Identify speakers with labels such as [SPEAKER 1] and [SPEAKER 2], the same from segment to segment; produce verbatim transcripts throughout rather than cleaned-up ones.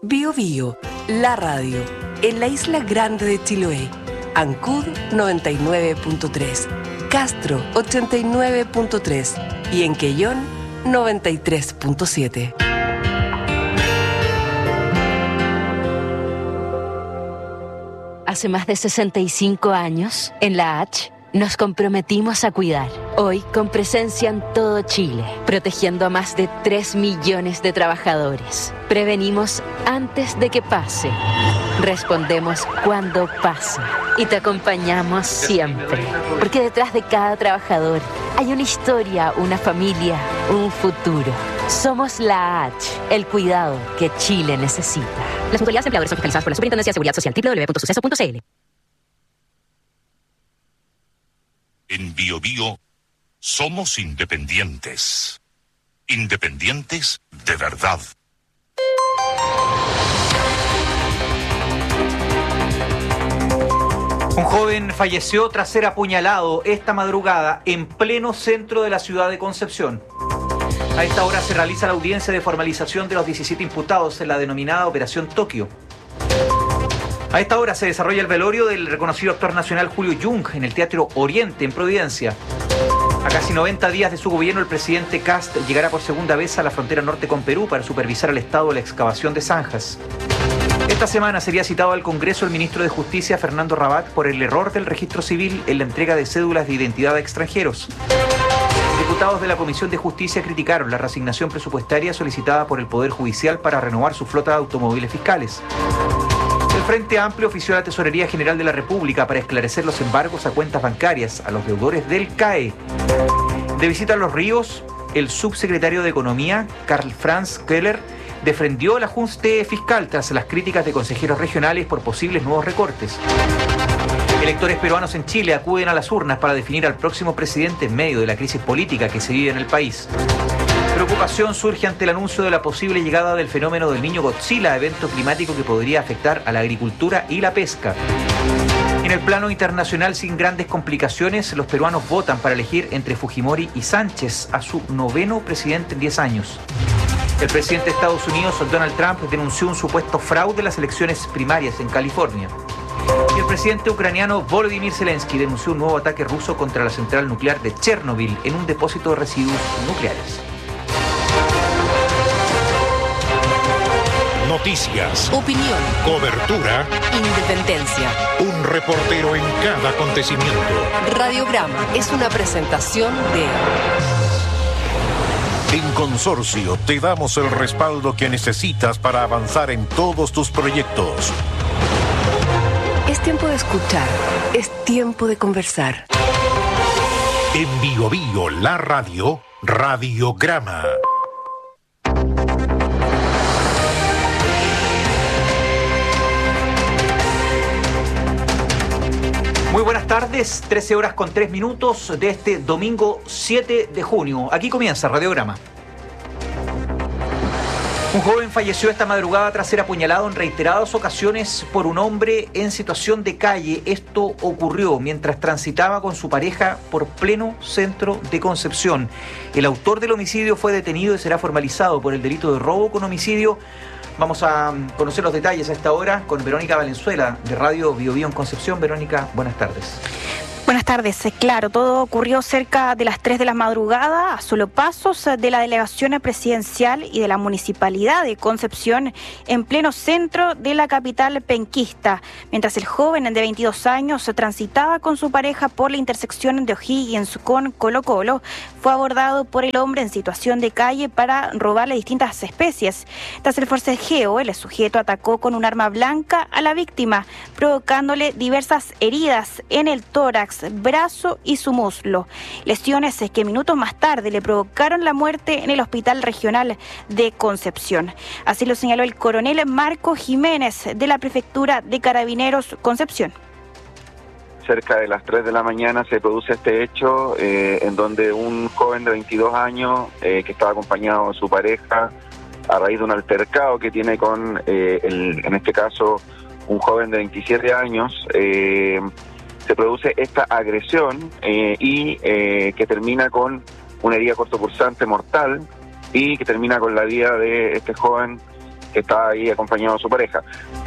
[SPEAKER 1] Bio Bio, la radio, en la isla grande de Chiloé. Ancud noventa y nueve punto tres, Castro ochenta y nueve punto tres y en Quellón noventa y tres punto siete.
[SPEAKER 2] Hace más de sesenta y cinco años, en la H, nos comprometimos a cuidar. Hoy, con presencia en todo Chile, protegiendo a más de tres millones de trabajadores. Prevenimos antes de que pase. Respondemos cuando pasa. Y te acompañamos siempre. Porque detrás de cada trabajador hay una historia, una familia, un futuro. Somos la H, el cuidado que Chile necesita. Las mutualidades empleadores son fiscalizadas por la Superintendencia de Seguridad Social, doble u doble u doble u punto suceso punto c l.
[SPEAKER 3] En Bio Bio somos independientes. Independientes de verdad.
[SPEAKER 4] Un joven falleció tras ser apuñalado esta madrugada en pleno centro de la ciudad de Concepción. A esta hora se realiza la audiencia de formalización de los diecisiete imputados en la denominada Operación Tokio. A esta hora se desarrolla el velorio del reconocido actor nacional Julio Jung en el Teatro Oriente, en Providencia. A casi noventa días de su gobierno, el presidente Kast llegará por segunda vez a la frontera norte con Perú para supervisar el estado de la excavación de zanjas. Esta semana sería citado al Congreso el ministro de Justicia, Fernando Rabat, por el error del registro civil en la entrega de cédulas de identidad a extranjeros. Diputados de la Comisión de Justicia criticaron la reasignación presupuestaria solicitada por el Poder Judicial para renovar su flota de automóviles fiscales. El Frente Amplio ofició a la Tesorería General de la República para esclarecer los embargos a cuentas bancarias a los deudores del C A E. De visita a Los Ríos, el subsecretario de Economía, Karl Franz Keller, defendió el ajuste fiscal tras las críticas de consejeros regionales por posibles nuevos recortes. Electores peruanos en Chile acuden a las urnas para definir al próximo presidente en medio de la crisis política que se vive en el país. Preocupación surge ante el anuncio de la posible llegada del fenómeno del Niño Godzilla, evento climático que podría afectar a la agricultura y la pesca. En el plano internacional, sin grandes complicaciones, los peruanos votan para elegir entre Fujimori y Sánchez a su noveno presidente en diez años. El presidente de Estados Unidos, Donald Trump, denunció un supuesto fraude en las elecciones primarias en California. Y el presidente ucraniano Volodymyr Zelensky denunció un nuevo ataque ruso contra la central nuclear de Chernobyl en un depósito de residuos nucleares.
[SPEAKER 3] Noticias,
[SPEAKER 1] Opinión,
[SPEAKER 3] cobertura,
[SPEAKER 1] independencia.
[SPEAKER 3] un reportero en cada acontecimiento.
[SPEAKER 1] Radiograma es una presentación de...
[SPEAKER 3] En Consorcio te damos el respaldo que necesitas para avanzar en todos tus proyectos.
[SPEAKER 1] Es tiempo de escuchar, es tiempo de conversar.
[SPEAKER 3] En Bio Bio, la radio, Radiograma.
[SPEAKER 4] Muy buenas tardes, trece horas con tres minutos de este domingo siete de junio. Aquí comienza Radiograma. Un joven falleció esta madrugada tras ser apuñalado en reiteradas ocasiones por un hombre en situación de calle. Esto ocurrió mientras transitaba con su pareja por pleno centro de Concepción. El autor del homicidio fue detenido y será formalizado por el delito de robo con homicidio. Vamos a conocer los detalles a esta hora con Verónica Valenzuela, de Radio Bio Bio en Concepción. Verónica, buenas tardes.
[SPEAKER 5] Buenas tardes. Claro, todo ocurrió cerca de las tres de la madrugada, a solo pasos de la delegación presidencial y de la Municipalidad de Concepción, en pleno centro de la capital penquista. Mientras el joven de veintidós años transitaba con su pareja por la intersección de O'Higgins con Colo Colo, fue abordado por el hombre en situación de calle para robarle distintas especies. Tras el forcejeo, el sujeto atacó con un arma blanca a la víctima, provocándole diversas heridas en el tórax, brazo y su muslo. Lesiones que minutos más tarde le provocaron la muerte en el Hospital Regional de Concepción. Así lo señaló el coronel Marco Jiménez de la Prefectura de Carabineros Concepción.
[SPEAKER 6] Cerca de las tres de la mañana se produce este hecho eh, en donde un joven de veintidós años eh, que estaba acompañado de su pareja a raíz de un altercado que tiene con, eh, el, en este caso, un joven de veintisiete años, eh, se produce esta agresión eh, y eh, que termina con una herida cortopulsante mortal y que termina con la vida de este joven que estaba ahí acompañado de su pareja.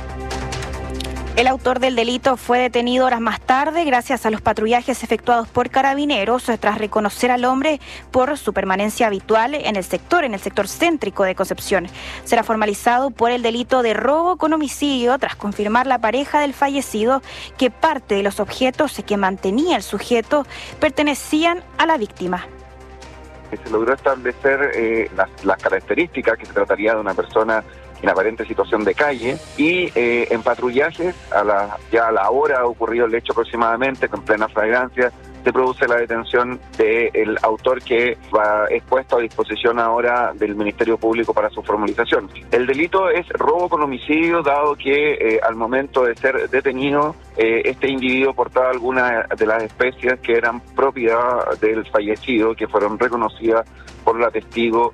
[SPEAKER 5] El autor del delito fue detenido horas más tarde gracias a los patrullajes efectuados por Carabineros tras reconocer al hombre por su permanencia habitual en el sector, en el sector céntrico de Concepción. Será formalizado por el delito de robo con homicidio tras confirmar la pareja del fallecido que parte de los objetos que mantenía el sujeto pertenecían a la víctima.
[SPEAKER 6] Se logró establecer eh, las, las características, que se trataría de una persona en aparente situación de calle, y eh, en patrullajes, a la, ya a la hora ocurrido el hecho aproximadamente, con plena flagrancia, se produce la detención del autor, que va expuesto a disposición ahora del Ministerio Público para su formalización. El delito es robo con homicidio, dado que eh, al momento de ser detenido, eh, este individuo portaba algunas de las especies que eran propiedad del fallecido, que fueron reconocidas por la testigo.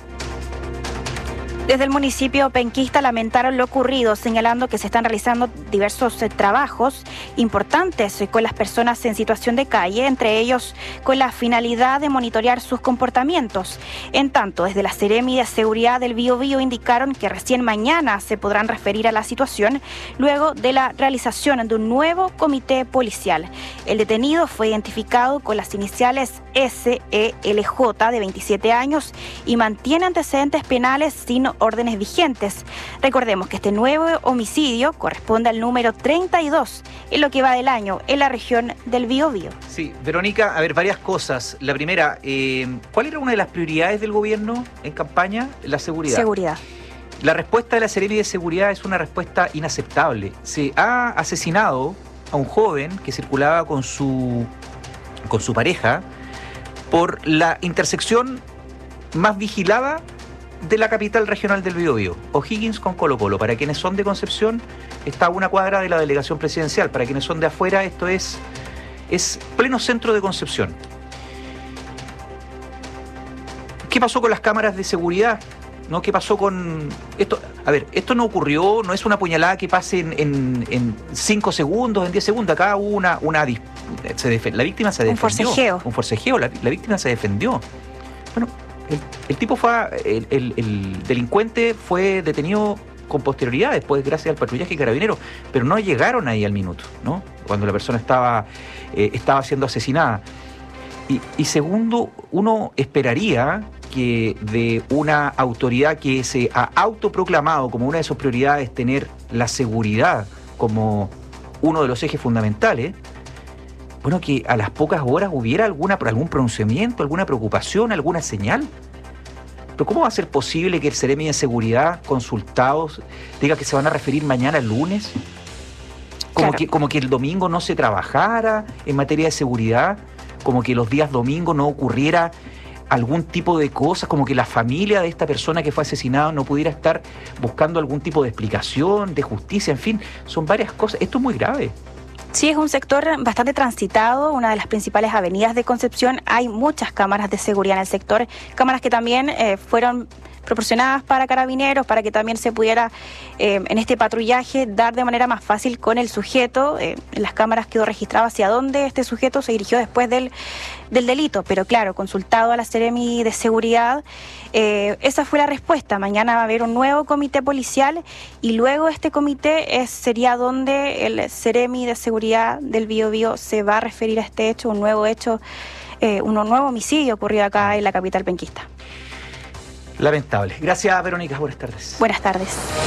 [SPEAKER 5] Desde el municipio penquista lamentaron lo ocurrido, señalando que se están realizando diversos eh, trabajos importantes eh, con las personas en situación de calle, entre ellos con la finalidad de monitorear sus comportamientos. En tanto, desde la Seremi de Seguridad del Biobío indicaron que recién mañana se podrán referir a la situación luego de la realización de un nuevo comité policial. El detenido fue identificado con las iniciales S E L J, de veintisiete años, y mantiene antecedentes penales sin órdenes vigentes. Recordemos que este nuevo homicidio corresponde al número treinta y dos en lo que va del año en la región del Biobío.
[SPEAKER 4] Sí, Verónica, a ver, varias cosas. La primera, eh, ¿cuál era una de las prioridades del gobierno en campaña? La seguridad.
[SPEAKER 5] Seguridad.
[SPEAKER 4] La respuesta de la Seremi de Seguridad es una respuesta inaceptable. Se ha asesinado a un joven que circulaba con su, con su pareja por la intersección más vigilada de la capital regional del Biobío, O'Higgins con Colo Colo. Para quienes son de Concepción, está a una cuadra de la delegación presidencial. Para quienes son de afuera, esto es, es pleno centro de Concepción. ¿Qué pasó con las cámaras de seguridad? ¿No? ¿Qué pasó con esto? A ver, esto no ocurrió, no es una puñalada que pase en, en, en cinco segundos, en diez segundos. Acá hubo una... una se def- la víctima se defendió.
[SPEAKER 5] Un forcejeo.
[SPEAKER 4] Un forcejeo, la, la víctima se defendió. Bueno, el, el tipo fue... El, el, el delincuente fue detenido con posterioridad, después gracias al patrullaje y Carabineros, pero no llegaron ahí al minuto, ¿no? Cuando la persona estaba, eh, estaba siendo asesinada. Y, y segundo, uno esperaría que de una autoridad que se ha autoproclamado como una de sus prioridades tener la seguridad como uno de los ejes fundamentales, bueno, que a las pocas horas hubiera alguna, algún pronunciamiento, alguna preocupación, alguna señal. Pero ¿cómo va a ser posible que el Seremi de Seguridad, consultados, diga que se van a referir mañana el lunes? Como, claro. que, como que el domingo no se trabajara en materia de seguridad, como que los días domingos no ocurriera algún tipo de cosas, como que la familia de esta persona que fue asesinada no pudiera estar buscando algún tipo de explicación, de justicia, en fin, son varias cosas. Esto es muy grave.
[SPEAKER 5] Sí, es un sector bastante transitado, una de las principales avenidas de Concepción. Hay muchas cámaras de seguridad en el sector, cámaras que también eh, fueron proporcionadas para Carabineros, para que también se pudiera eh, en este patrullaje dar de manera más fácil con el sujeto. Eh, en las cámaras quedó registrado hacia dónde este sujeto se dirigió después del, del delito, pero claro, consultado a la Seremi de Seguridad, eh, esa fue la respuesta. Mañana va a haber un nuevo comité policial y luego este comité es, sería donde el Seremi de Seguridad del Biobío se va a referir a este hecho, un nuevo hecho, eh, un nuevo homicidio ocurrido acá en la capital penquista.
[SPEAKER 4] Lamentable. Gracias, Verónica. Buenas tardes.
[SPEAKER 5] Buenas tardes.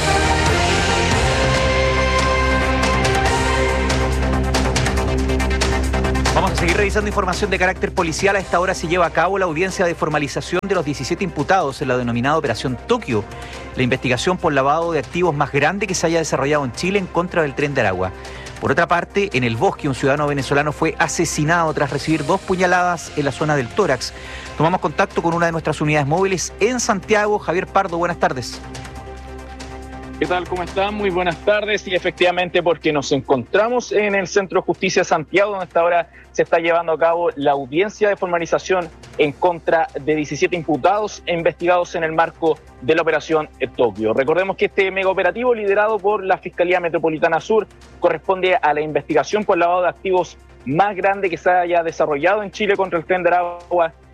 [SPEAKER 4] Vamos a seguir revisando información de carácter policial. A esta hora se lleva a cabo la audiencia de formalización de los diecisiete imputados en la denominada Operación Tokio, la investigación por lavado de activos más grande que se haya desarrollado en Chile en contra del Tren de Aragua. Por otra parte, en el Bosque, un ciudadano venezolano fue asesinado tras recibir dos puñaladas en la zona del tórax. Tomamos contacto con una de nuestras unidades móviles en Santiago. Javier Pardo, buenas tardes.
[SPEAKER 7] ¿Qué tal? ¿Cómo están? Muy buenas tardes. Y efectivamente, porque nos encontramos en el Centro de Justicia de Santiago, donde hasta ahora se está llevando a cabo la audiencia de formalización en contra de diecisiete imputados investigados en el marco de la Operación Tokio. Recordemos que este mega operativo, liderado por la Fiscalía Metropolitana Sur, corresponde a la investigación por lavado de activos más grande que se haya desarrollado en Chile contra el Tren de Aragua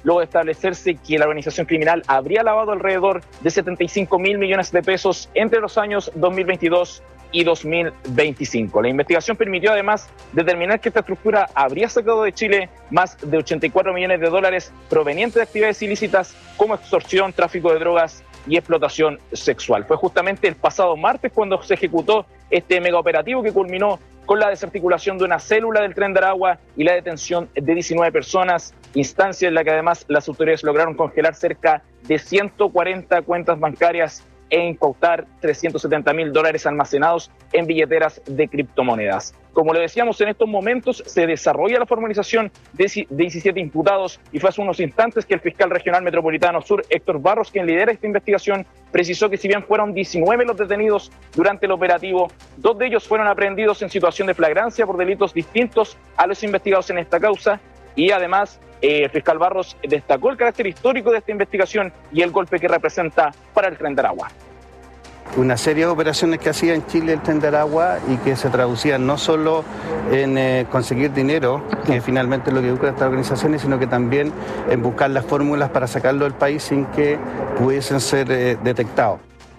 [SPEAKER 7] luego de establecerse que la organización criminal habría lavado alrededor de setenta y cinco mil millones de pesos entre los años dos mil veintidós y dos mil veinticinco. La investigación permitió además determinar que esta estructura habría sacado de Chile más de ochenta y cuatro millones de dólares provenientes de actividades ilícitas como extorsión, tráfico de drogas y explotación sexual. Fue justamente el pasado martes cuando se ejecutó este megaoperativo que culminó con la desarticulación de una célula del Tren de Aragua y la detención de diecinueve personas, instancia en la que además las autoridades lograron congelar cerca de ciento cuarenta cuentas bancarias e incautar trescientos setenta mil dólares almacenados en billeteras de criptomonedas. Como le decíamos, en estos momentos se desarrolla la formalización de diecisiete imputados y fue hace unos instantes que el fiscal regional metropolitano sur, Héctor Barros, quien lidera esta investigación, precisó que si bien fueron diecinueve los detenidos durante el operativo, dos de ellos fueron aprehendidos en situación de flagrancia por delitos distintos a los investigados en esta causa. Y además, eh, el fiscal Barros destacó el carácter histórico de esta investigación y el golpe que representa para el Tren de Aragua.
[SPEAKER 8] Una serie de operaciones que hacía en Chile el Tren de Aragua y que se traducían no solo en eh, conseguir dinero, que finalmente es lo que buscan estas organizaciones, sino que también en buscar las fórmulas para sacarlo del país sin que pudiesen ser eh, detectados.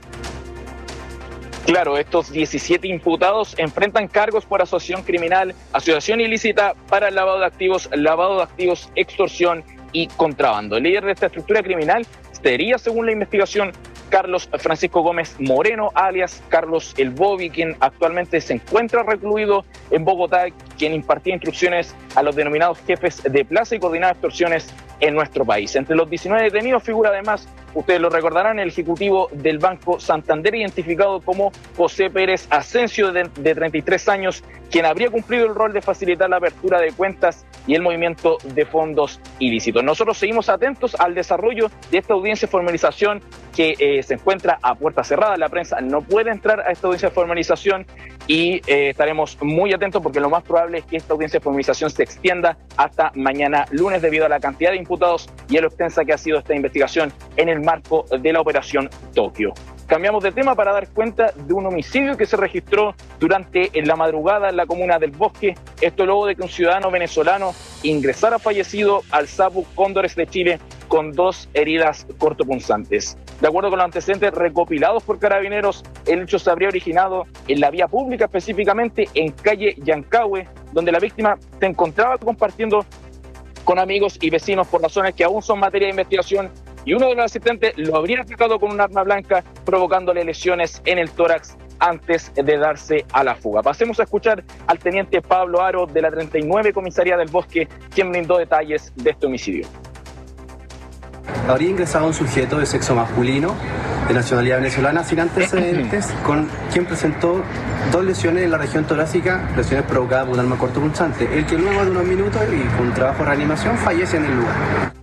[SPEAKER 7] Claro, estos diecisiete imputados enfrentan cargos por asociación criminal, asociación ilícita para el lavado de activos, lavado de activos, extorsión y contrabando. El líder de esta estructura criminal sería, según la investigación, Carlos Francisco Gómez Moreno, alias Carlos El Bobby, quien actualmente se encuentra recluido en Bogotá, quien impartía instrucciones a los denominados jefes de plaza y coordinaba extorsiones en nuestro país. Entre los diecinueve detenidos figura además, ustedes lo recordarán, el ejecutivo del Banco Santander, identificado como José Pérez Asensio, de, de treinta y tres años, quien habría cumplido el rol de facilitar la apertura de cuentas y el movimiento de fondos ilícitos. Nosotros seguimos atentos al desarrollo de esta audiencia de formalización que eh, se encuentra a puerta cerrada. La prensa no puede entrar a esta audiencia de formalización y eh, estaremos muy atentos porque lo más probable es que esta audiencia de formalización se extienda hasta mañana lunes debido a la cantidad de imputados y a lo extensa que ha sido esta investigación en el marco de la Operación Tokio. Cambiamos de tema para dar cuenta de un homicidio que se registró durante la madrugada en la comuna del Bosque. Esto luego de que un ciudadano venezolano ingresara fallecido al S A P U Cóndores de Chile con dos heridas cortopunzantes. De acuerdo con los antecedentes recopilados por Carabineros, el hecho se habría originado en la vía pública, específicamente en calle Yancahue, donde la víctima se encontraba compartiendo con amigos y vecinos por razones que aún son materia de investigación, y uno de los asistentes lo habría atacado con un arma blanca, provocándole lesiones en el tórax antes de darse a la fuga. Pasemos a escuchar al teniente Pablo Aro de la treinta y nueve Comisaría del Bosque, quien brindó detalles de este homicidio.
[SPEAKER 9] Habría ingresado un sujeto de sexo masculino, de nacionalidad venezolana, sin antecedentes, con quien presentó dos lesiones en la región torácica, lesiones provocadas por un arma cortopunzante, el que luego de unos minutos y con un trabajo de reanimación fallece en el lugar.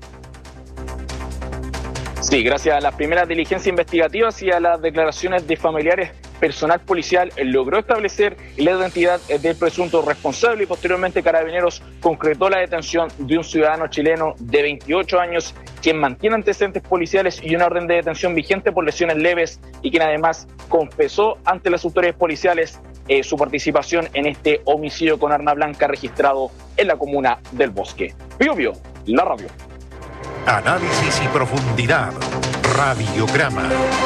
[SPEAKER 7] Sí, gracias a las primeras diligencias investigativas y a las declaraciones de familiares, personal policial logró establecer la identidad del presunto responsable y posteriormente Carabineros concretó la detención de un ciudadano chileno de veintiocho años quien mantiene antecedentes policiales y una orden de detención vigente por lesiones leves y quien además confesó ante las autoridades policiales eh, su participación en este homicidio con arma blanca registrado en la comuna del Bosque. Pío Pío, la radio.
[SPEAKER 3] Análisis y profundidad. Radiograma.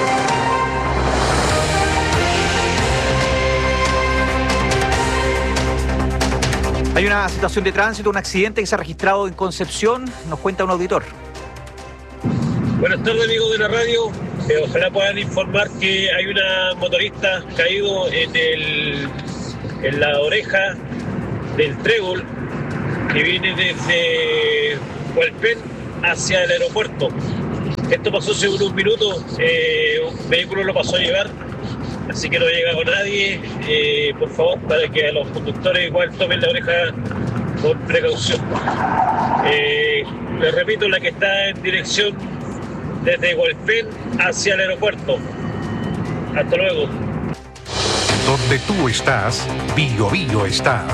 [SPEAKER 4] Hay una situación de tránsito, un accidente que se ha registrado en Concepción, nos cuenta un auditor.
[SPEAKER 10] Buenas tardes, amigos de la radio. Eh, ojalá puedan informar que hay una motorista caído en, el, en la oreja del trébol que viene desde Hualpén hacia el aeropuerto. Esto pasó hace unos minutos, eh, un vehículo lo pasó a llevar, así que no ha llegado nadie. Eh, por favor, para que a los conductores igual tomen la oreja con precaución. Eh, les repito, la que está en dirección desde Hualpén hacia el aeropuerto. Hasta luego.
[SPEAKER 3] Donde tú estás, Bio Bio está.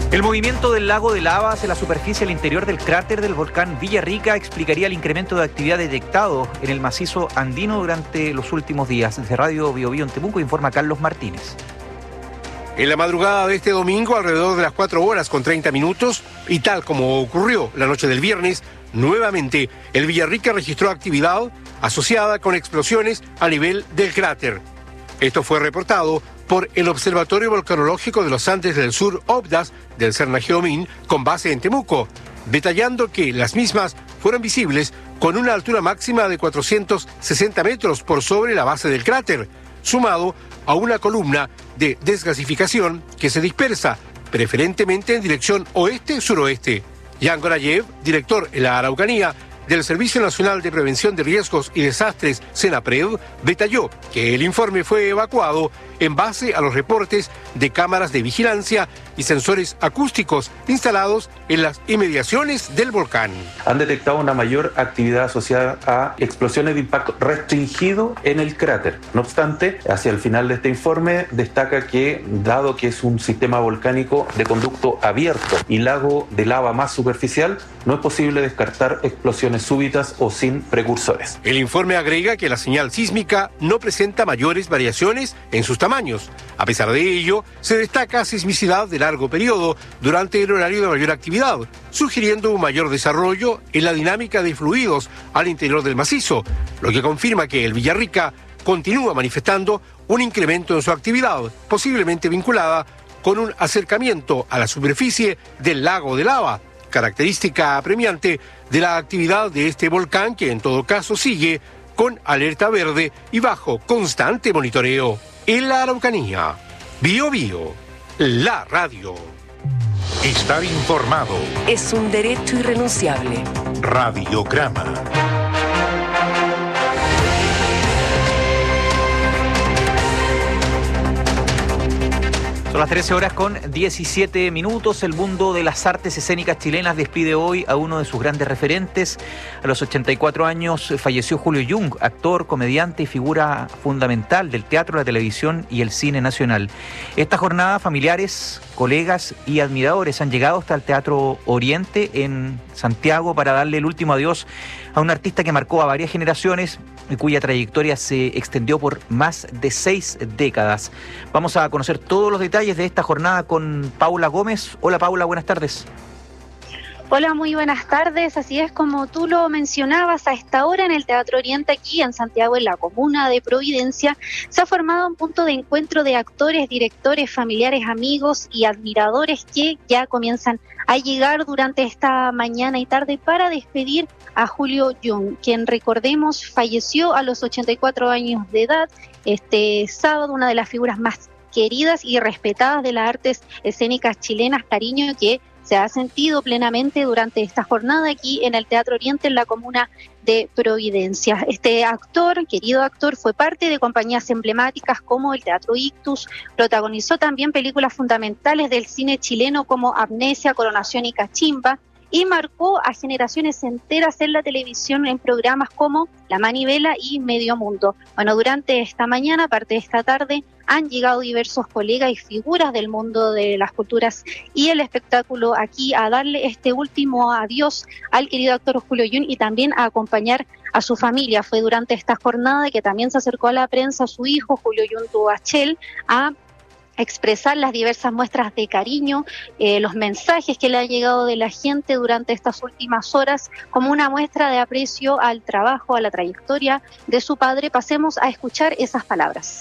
[SPEAKER 4] El movimiento del lago de lava hacia la superficie al interior del cráter del volcán Villarrica explicaría el incremento de actividad detectado en el macizo andino durante los últimos días. Desde Radio Bio Bio en Temuco informa Carlos Martínez.
[SPEAKER 11] En la madrugada de este domingo, alrededor de las cuatro horas con treinta minutos, y tal como ocurrió la noche del viernes, nuevamente el Villarrica registró actividad asociada con explosiones a nivel del cráter. Esto fue reportado por el Observatorio Volcanológico de los Andes del Sur, OVDAS, del CERNAGEOMIN, con base en Temuco, detallando que las mismas fueron visibles con una altura máxima de cuatrocientos sesenta metros por sobre la base del cráter, sumado a una columna de desgasificación que se dispersa preferentemente en dirección oeste-suroeste. Jan Gorayev, director en la Araucanía del Servicio Nacional de Prevención de Riesgos y Desastres, SENAPRED, detalló que el informe fue evacuado en base a los reportes de cámaras de vigilancia y sensores acústicos instalados en las inmediaciones del volcán.
[SPEAKER 12] Han detectado una mayor actividad asociada a explosiones de impacto restringido en el cráter. No obstante, hacia el final de este informe destaca que, dado que es un sistema volcánico de conducto abierto y lago de lava más superficial, no es posible descartar explosiones súbitas o sin precursores.
[SPEAKER 11] El informe agrega que la señal sísmica no presenta mayores variaciones en sus tamaños. A pesar de ello, se destaca sismicidad de largo periodo durante el horario de mayor actividad, sugiriendo un mayor desarrollo en la dinámica de fluidos al interior del macizo, lo que confirma que el Villarrica continúa manifestando un incremento en su actividad, posiblemente vinculada con un acercamiento a la superficie del lago de lava, característica apremiante de la actividad de este volcán que en todo caso sigue con alerta verde y bajo constante monitoreo. En la Araucanía, Bio Bio, la radio.
[SPEAKER 3] Estar informado
[SPEAKER 1] es un derecho irrenunciable.
[SPEAKER 3] Radiograma.
[SPEAKER 4] Son las trece horas con diecisiete minutos. El mundo de las artes escénicas chilenas despide hoy a uno de sus grandes referentes. A los ochenta y cuatro años falleció Julio Jung, actor, comediante y figura fundamental del teatro, la televisión y el cine nacional. Esta jornada, familiares, colegas y admiradores han llegado hasta el Teatro Oriente en Santiago para darle el último adiós a un artista que marcó a varias generaciones y cuya trayectoria se extendió por más de seis décadas. Vamos a conocer todos los detalles de esta jornada con Paula Gómez. Hola Paula, buenas tardes.
[SPEAKER 13] Hola, muy buenas tardes. Así es, como tú lo mencionabas, a esta hora en el Teatro Oriente, aquí en Santiago, en la comuna de Providencia, se ha formado un punto de encuentro de actores, directores, familiares, amigos y admiradores que ya comienzan a llegar durante esta mañana y tarde para despedir a Julio Jung, quien, recordemos, falleció a los ochenta y cuatro años de edad este sábado, una de las figuras más queridas y respetadas de las artes escénicas chilenas, cariño que se ha sentido plenamente durante esta jornada aquí en el Teatro Oriente, en la comuna de Providencia. Este actor, querido actor, fue parte de compañías emblemáticas como el Teatro Ictus, protagonizó también películas fundamentales del cine chileno como Amnesia, Coronación y Cachimba, y marcó a generaciones enteras en la televisión en programas como La Manivela y Medio Mundo. Bueno, durante esta mañana, aparte de esta tarde, han llegado diversos colegas y figuras del mundo de las culturas y el espectáculo aquí a darle este último adiós al querido actor Julio Jung y también a acompañar a su familia. Fue durante esta jornada que también se acercó a la prensa su hijo Julio Jung Tuachel a expresar las diversas muestras de cariño, eh, los mensajes que le han llegado de la gente durante estas últimas horas, como una muestra de aprecio al trabajo, a la trayectoria de su padre. Pasemos a escuchar esas palabras.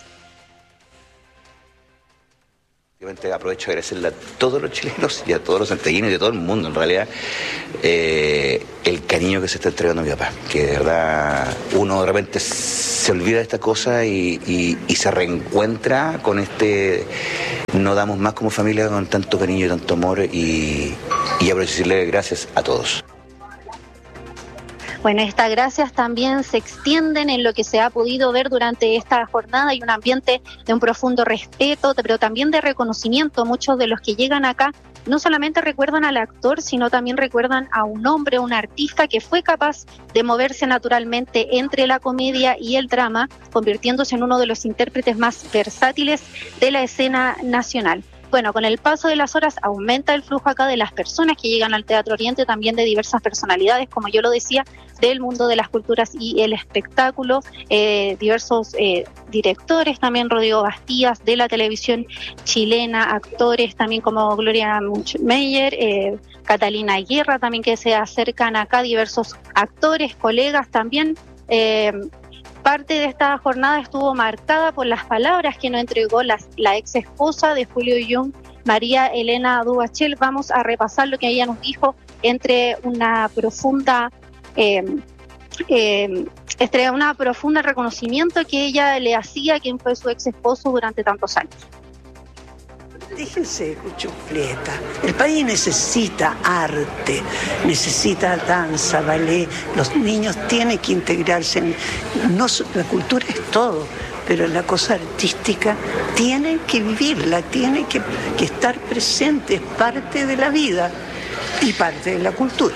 [SPEAKER 14] Aprovecho de agradecerle a todos los chilenos y a todos los santiaguinos y a todo el mundo, en realidad, eh, el cariño que se está entregando a mi papá, que de verdad uno de repente se olvida de esta cosa y, y, y se reencuentra con este, no damos más como familia, con tanto cariño y tanto amor, y, y aprovecho de decirle gracias a todos.
[SPEAKER 13] Bueno, estas gracias también se extienden en lo que se ha podido ver durante esta jornada. Hay un ambiente de un profundo respeto, pero también de reconocimiento. Muchos de los que llegan acá no solamente recuerdan al actor, sino también recuerdan a un hombre, un artista que fue capaz de moverse naturalmente entre la comedia y el drama, convirtiéndose en uno de los intérpretes más versátiles de la escena nacional. bueno, con el paso de las horas aumenta el flujo acá de las personas que llegan al Teatro Oriente, también de diversas personalidades, como yo lo decía, del mundo de las culturas y el espectáculo, eh, diversos eh, directores, también Rodrigo Bastías, de la televisión chilena, actores también como Gloria Muchmeyer, eh, Catalina Guerra, también que se acercan acá, diversos actores, colegas también. Eh, parte de esta jornada estuvo marcada por las palabras que nos entregó la, la ex esposa de Julio Jung, María Elena Duhachel. Vamos a repasar lo que ella nos dijo entre una profunda eh, eh, entre una profunda reconocimiento que ella le hacía a quien fue su ex esposo durante tantos años.
[SPEAKER 15] Déjense de cuchufleta. El país necesita arte, necesita danza, ballet. Los niños tienen que integrarse. En, no, la cultura es todo, pero la cosa artística tienen que vivirla, tienen que, que estar presente, es parte de la vida y parte de la cultura.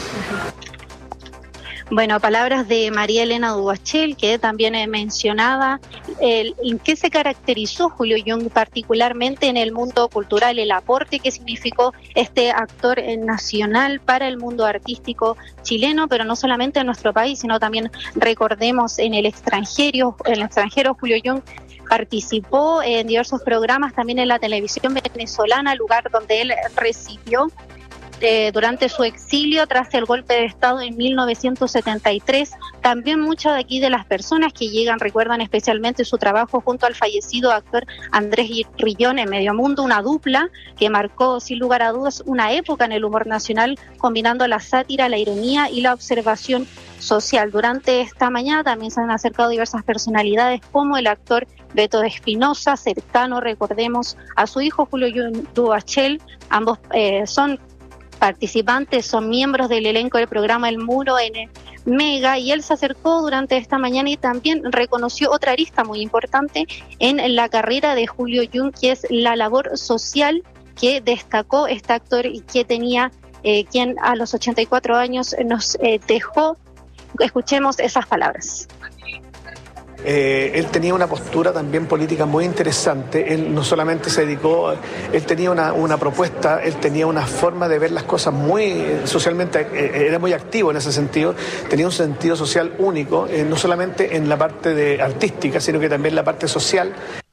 [SPEAKER 13] Bueno, palabras de María Elena Duhachel, que también mencionaba el, en qué se caracterizó Julio Jung particularmente en el mundo cultural, el aporte que significó este actor nacional para el mundo artístico chileno, pero no solamente en nuestro país, sino también recordemos en el extranjero, en el extranjero Julio Jung participó en diversos programas, también en la televisión venezolana, lugar donde él recibió Eh, durante su exilio tras el golpe de Estado en mil novecientos setenta y tres. También muchas de aquí de las personas que llegan recuerdan especialmente su trabajo junto al fallecido actor Andrés Rillón en Medio Mundo, una dupla que marcó sin lugar a dudas una época en el humor nacional, combinando la sátira, la ironía y la observación social. Durante esta mañana también se han acercado diversas personalidades como el actor Beto Espinosa, cercano, recordemos, a su hijo Julio Duhachel. Ambos eh, son participantes, son miembros del elenco del programa El Muro en Mega, y él se acercó durante esta mañana y también reconoció otra arista muy importante en la carrera de Julio Jung, que es la labor social que destacó este actor y que tenía, eh, quien a los ochenta y cuatro años nos eh, dejó. Escuchemos esas palabras.
[SPEAKER 16] Eh, él tenía una postura también política muy interesante. Él no solamente se dedicó, él tenía una, una propuesta, él tenía una forma de ver las cosas muy socialmente, eh, era muy activo en ese sentido, tenía un sentido social único, eh, no solamente en la parte de artística, sino que también en la parte social.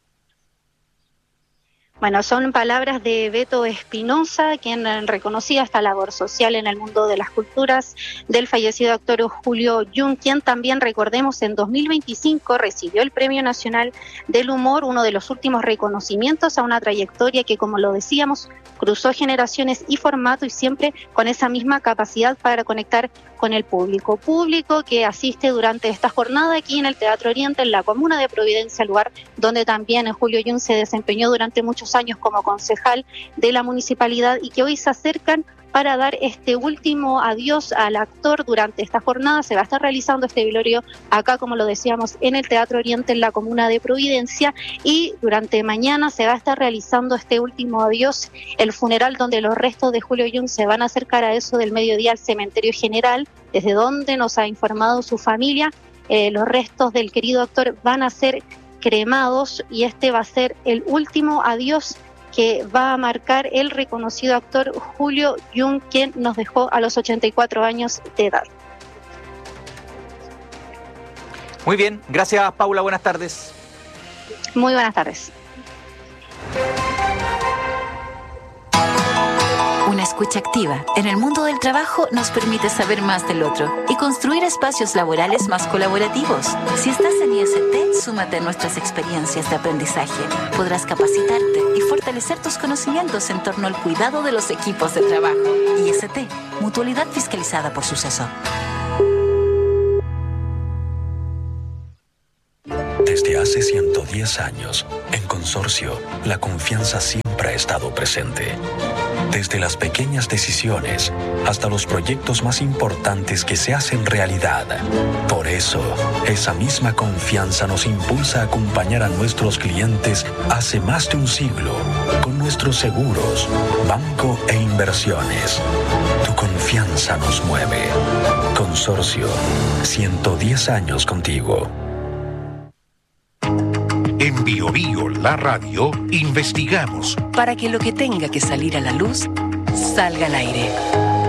[SPEAKER 13] Bueno, son palabras de Beto Espinosa, quien reconocía esta labor social en el mundo de las culturas del fallecido actor Julio Jung, quien también, recordemos, en dos mil veinticinco recibió el Premio Nacional del Humor, uno de los últimos reconocimientos a una trayectoria que, como lo decíamos, cruzó generaciones y formato, y siempre con esa misma capacidad para conectar con el público. Público que asiste durante esta jornada aquí en el Teatro Oriente, en la comuna de Providencia, lugar donde también Julio Jung se desempeñó durante muchos años como concejal de la municipalidad, y que hoy se acercan para dar este último adiós al actor. Durante esta jornada se va a estar realizando este velorio acá, como lo decíamos, en el Teatro Oriente, en la comuna de Providencia, y durante mañana se va a estar realizando este último adiós, el funeral, donde los restos de Julio Jung se van a acercar a eso del mediodía al Cementerio General, desde donde nos ha informado su familia. Eh, los restos del querido actor van a ser cremados, y este va a ser el último adiós que va a marcar el reconocido actor Julio Jung, quien nos dejó a los ochenta y cuatro años de edad.
[SPEAKER 4] Muy bien, gracias Paula, buenas tardes.
[SPEAKER 13] Muy buenas tardes.
[SPEAKER 17] Una escucha activa en el mundo del trabajo nos permite saber más del otro y construir espacios laborales más colaborativos. Si estás en I S T, súmate a nuestras experiencias de aprendizaje. Podrás capacitarte y fortalecer tus conocimientos en torno al cuidado de los equipos de trabajo. I S T, mutualidad fiscalizada por Suceso.
[SPEAKER 18] Desde hace ciento diez años, en Consorcio, la confianza siempre ha estado presente. Desde las pequeñas decisiones hasta los proyectos más importantes que se hacen realidad. Por eso, esa misma confianza nos impulsa a acompañar a nuestros clientes hace más de un siglo con nuestros seguros, banco e inversiones. Tu confianza nos mueve. Consorcio, ciento diez años contigo.
[SPEAKER 3] En Bio Bio, la radio, investigamos
[SPEAKER 1] para que lo que tenga que salir a la luz salga al aire.